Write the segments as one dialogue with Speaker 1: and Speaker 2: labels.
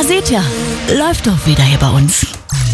Speaker 1: Na seht ihr, läuft doch wieder hier bei uns.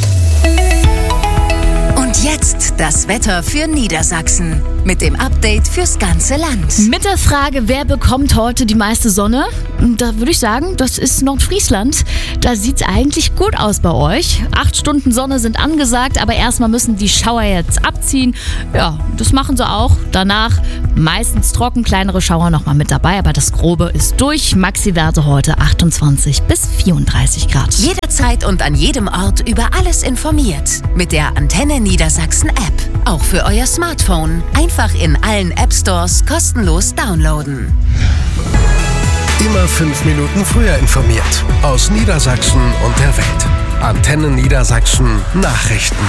Speaker 2: Und jetzt das Wetter für Niedersachsen mit dem Update fürs ganze Land.
Speaker 1: Mit der Frage, wer bekommt heute die meiste Sonne? Da würde ich sagen, das ist Nordfriesland. Da sieht es eigentlich gut aus bei euch. 8 Stunden Sonne sind angesagt, aber erstmal müssen die Schauer jetzt abziehen. Ja, das machen sie auch. Danach meistens trocken, kleinere Schauer nochmal mit dabei, aber das Grobe ist durch. Maxi-Werte heute 28 bis 34 Grad.
Speaker 2: Jederzeit und an jedem Ort über alles informiert. Mit der Antenne Niedersachsen App. Auch für euer Smartphone. Einfach in allen App-Stores kostenlos downloaden.
Speaker 3: Immer 5 Minuten früher informiert. Aus Niedersachsen und der Welt. Antenne Niedersachsen Nachrichten.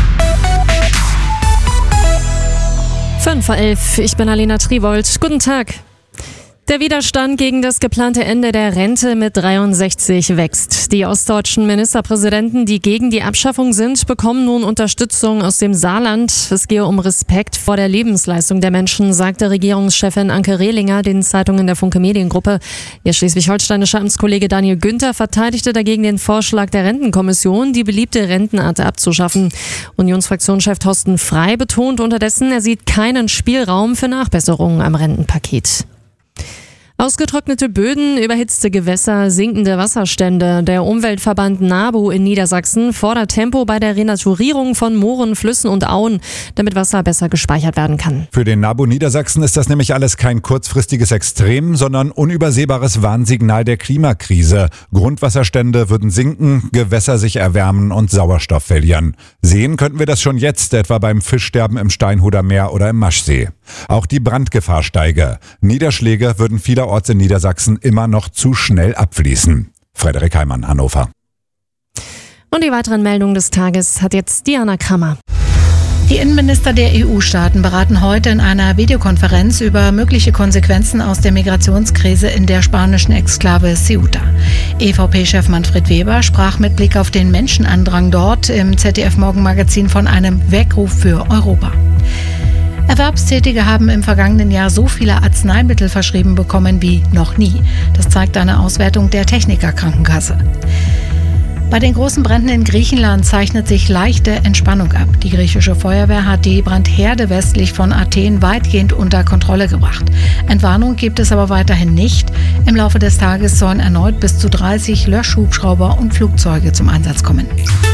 Speaker 4: 5:11 Uhr, ich bin Alena Triwold. Guten Tag. Der Widerstand gegen das geplante Ende der Rente mit 63 wächst. Die ostdeutschen Ministerpräsidenten, die gegen die Abschaffung sind, bekommen nun Unterstützung aus dem Saarland. Es gehe um Respekt vor der Lebensleistung der Menschen, sagte Regierungschefin Anke Rehlinger den Zeitungen der Funke Mediengruppe. Ihr schleswig-holsteinischer Amtskollege Daniel Günther verteidigte dagegen den Vorschlag der Rentenkommission, die beliebte Rentenart abzuschaffen. Unionsfraktionschef Thorsten Frey betont unterdessen, er sieht keinen Spielraum für Nachbesserungen am Rentenpaket. Ausgetrocknete Böden, überhitzte Gewässer, sinkende Wasserstände. Der Umweltverband NABU in Niedersachsen fordert Tempo bei der Renaturierung von Mooren, Flüssen und Auen, damit Wasser besser gespeichert werden kann.
Speaker 5: Für den NABU Niedersachsen ist das nämlich alles kein kurzfristiges Extrem, sondern unübersehbares Warnsignal der Klimakrise. Grundwasserstände würden sinken, Gewässer sich erwärmen und Sauerstoff verlieren. Sehen könnten wir das schon jetzt, etwa beim Fischsterben im Steinhuder Meer oder im Maschsee. Auch die Brandgefahr steige. Niederschläge würden vielerorts in Niedersachsen immer noch zu schnell abfließen. Frederik Heimann, Hannover.
Speaker 4: Und die weiteren Meldungen des Tages hat jetzt Diana Krammer.
Speaker 6: Die Innenminister der EU-Staaten beraten heute in einer Videokonferenz über mögliche Konsequenzen aus der Migrationskrise in der spanischen Exklave Ceuta. EVP-Chef Manfred Weber sprach mit Blick auf den Menschenandrang dort im ZDF-Morgenmagazin von einem Weckruf für Europa. Erwerbstätige haben im vergangenen Jahr so viele Arzneimittel verschrieben bekommen wie noch nie. Das zeigt eine Auswertung der Techniker-Krankenkasse. Bei den großen Bränden in Griechenland zeichnet sich leichte Entspannung ab. Die griechische Feuerwehr hat die Brandherde westlich von Athen weitgehend unter Kontrolle gebracht. Entwarnung gibt es aber weiterhin nicht. Im Laufe des Tages sollen erneut bis zu 30 Löschhubschrauber und Flugzeuge zum Einsatz kommen.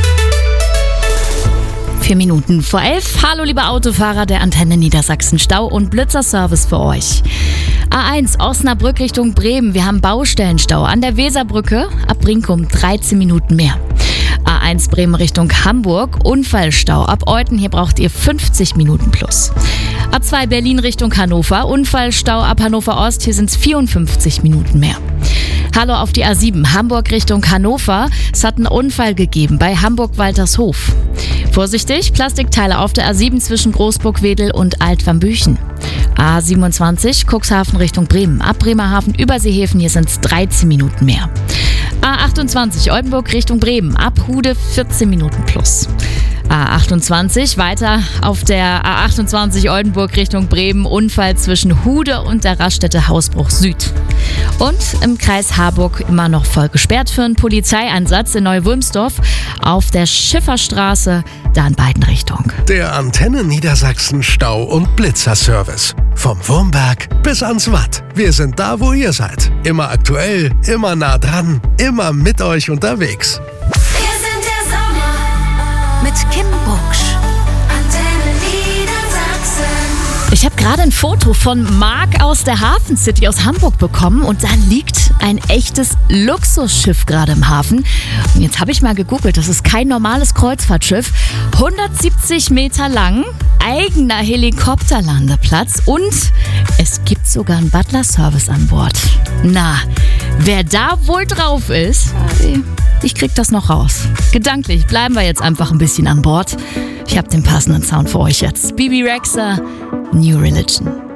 Speaker 1: 4 Minuten vor 11. Hallo liebe Autofahrer der Antenne Niedersachsen. Stau- und Blitzerservice für euch. A1 Osnabrück Richtung Bremen. Wir haben Baustellenstau an der Weserbrücke. Ab Brinkum 13 Minuten mehr. A1 Bremen Richtung Hamburg. Unfallstau ab Euten. Hier braucht ihr 50 Minuten plus. A2 Berlin Richtung Hannover. Unfallstau ab Hannover Ost. Hier sind es 54 Minuten mehr. Hallo auf die A7 Hamburg Richtung Hannover. Es hat einen Unfall gegeben bei Hamburg-Waltershof. Vorsichtig, Plastikteile auf der A7 zwischen Großburg-Wedel und Altwambüchen. A27 Cuxhaven Richtung Bremen. Ab Bremerhaven Überseehäfen, hier sind es 13 Minuten mehr. A28 Oldenburg Richtung Bremen. Ab Hude 14 Minuten plus. A28 weiter auf der A28 Oldenburg Richtung Bremen. Unfall zwischen Hude und der Raststätte Hausbruch Süd. Und im Kreis Harburg immer noch voll gesperrt für einen Polizeieinsatz in Neu-Wulmsdorf auf der Schifferstraße, da in beiden Richtungen.
Speaker 3: Der Antenne Niedersachsen Stau- und Blitzerservice. Vom Wurmberg bis ans Watt. Wir sind da, wo ihr seid. Immer aktuell, immer nah dran, immer mit euch unterwegs.
Speaker 2: Wir sind der Sommer mit Kim Bucksch. Antenne Niedersachsen.
Speaker 1: Ich habe gerade ein Foto von Marc aus der Hafen City aus Hamburg bekommen und da liegt ein echtes Luxusschiff gerade im Hafen. Und jetzt habe ich mal gegoogelt, das ist kein normales Kreuzfahrtschiff. 170 Meter lang, eigener Helikopterlandeplatz und es gibt sogar einen Butler-Service an Bord. Na, wer da wohl drauf ist, ich krieg das noch raus. Gedanklich bleiben wir jetzt einfach ein bisschen an Bord. Ich habe den passenden Sound für euch jetzt. Bibi Rexha, New Religion.